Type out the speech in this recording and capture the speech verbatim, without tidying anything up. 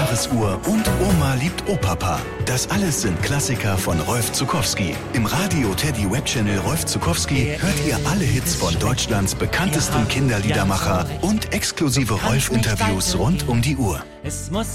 Jahresuhr und Oma liebt Opapa. Das alles sind Klassiker von Rolf Zuckowski. Im Radio Teddy Webchannel Rolf Zuckowski hört ihr alle Hits von Deutschlands bekanntestem Kinderliedermacher und exklusive Rolf-Interviews rund um die Uhr.